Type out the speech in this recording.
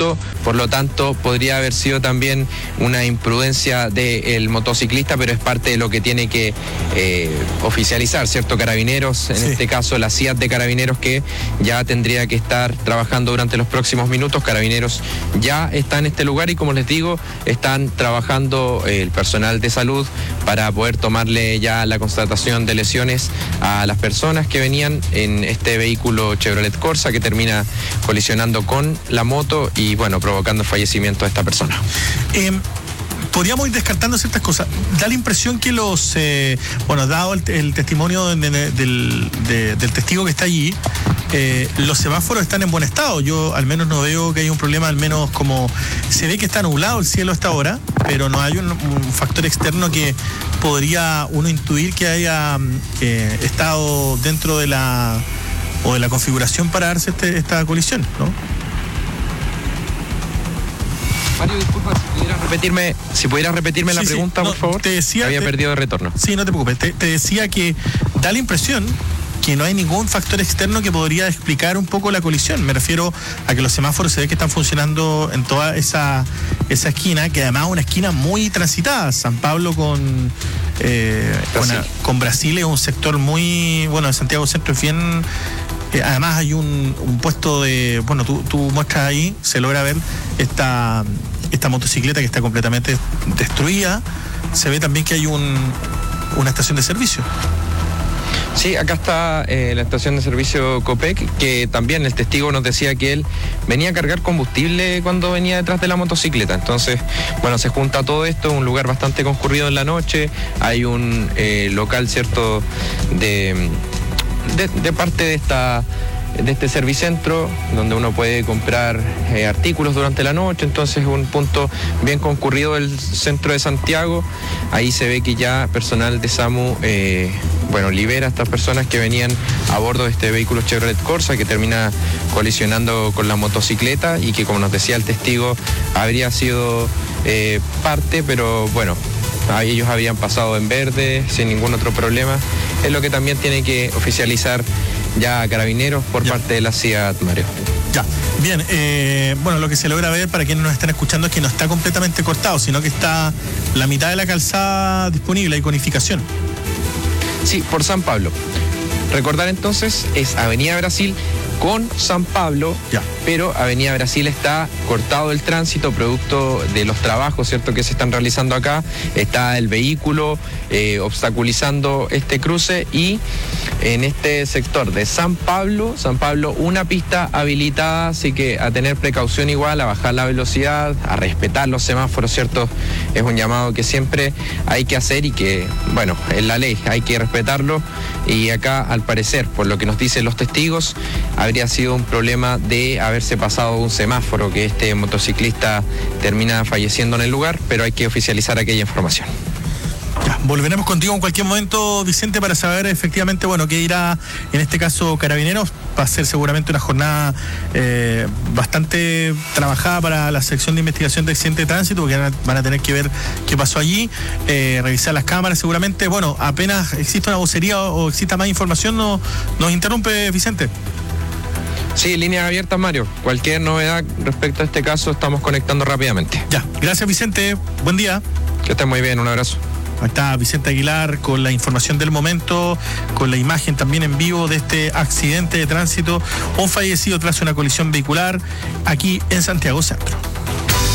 moto, por lo tanto podría haber sido también una imprudencia del motociclista, pero es parte de lo que tiene que oficializar, ¿cierto? Carabineros, en este caso la CIAT de Carabineros, que ya tendría que estar trabajando durante los próximos minutos. Carabineros ya está en este lugar y, como les digo, están trabajando el personal de salud para poder tomarle ya la constatación de lesiones a las personas que venían en este vehículo Chevrolet Corsa, que termina colisionando con la moto y, bueno, provocando el fallecimiento de esta persona. Podríamos ir descartando ciertas cosas. Da la impresión que dado el testimonio del testigo que está allí, los semáforos están en buen estado. Yo al menos no veo que haya un problema, al menos como se ve que está nublado el cielo hasta ahora, pero no hay un factor externo que podría uno intuir que haya estado dentro de la configuración para darse esta colisión, ¿no? Mario, disculpa, si pudieras repetirme la pregunta, por favor. Te decía, había perdido de retorno. Sí, no te preocupes. Te decía que da la impresión que no hay ningún factor externo que podría explicar un poco la colisión. Me refiero a que los semáforos se ve que están funcionando en toda esa esquina, que además es una esquina muy transitada. San Pablo con Brasil es un sector muy, bueno, en Santiago Centro es bien. Además hay un puesto de, bueno, tú muestras ahí, se logra ver esta motocicleta que está completamente destruida. Se ve también que hay una estación de servicio. Sí, acá está la estación de servicio Copec, que también el testigo nos decía que él venía a cargar combustible cuando venía detrás de la motocicleta. Entonces, bueno, se junta todo esto, un lugar bastante concurrido en la noche, hay un local, ¿cierto?, de parte de este servicentro, donde uno puede comprar artículos durante la noche. Entonces es un punto bien concurrido del centro de Santiago. Ahí se ve que ya personal de SAMU libera a estas personas que venían a bordo de este vehículo Chevrolet Corsa, que termina colisionando con la motocicleta y que, como nos decía el testigo, habría sido parte, pero bueno, ellos habían pasado en verde sin ningún otro problema. Es lo que también tiene que oficializar ya Carabineros por parte de la CIAT, Mario. Ya, bien, lo que se logra ver para quienes nos están escuchando es que no está completamente cortado, sino que está la mitad de la calzada disponible, hay conificación. Sí, por San Pablo. Recordar entonces, es Avenida Brasil con San Pablo, pero Avenida Brasil está cortado el tránsito producto de los trabajos, ¿cierto?, que se están realizando acá. Está el vehículo obstaculizando este cruce, y en este sector de San Pablo, una pista habilitada, así que a tener precaución igual, a bajar la velocidad, a respetar los semáforos, ¿cierto? Es un llamado que siempre hay que hacer y que, bueno, es la ley, hay que respetarlo. Y acá, al parecer, por lo que nos dicen los testigos, habría sido un problema de haberse pasado un semáforo, que este motociclista termina falleciendo en el lugar, pero hay que oficializar aquella información. Ya, volveremos contigo en cualquier momento, Vicente, para saber efectivamente, qué irá en este caso Carabineros. Va a ser seguramente una jornada bastante trabajada para la sección de investigación de accidentes de tránsito, porque van a tener que ver qué pasó allí, revisar las cámaras seguramente. Bueno, apenas exista una vocería o exista más información, nos interrumpe, Vicente. Sí, líneas abiertas, Mario. Cualquier novedad respecto a este caso, estamos conectando rápidamente. Ya, gracias, Vicente. Buen día. Que estén muy bien, un abrazo. Ahí está Vicente Aguilar con la información del momento, con la imagen también en vivo de este accidente de tránsito, un fallecido tras una colisión vehicular aquí en Santiago Centro.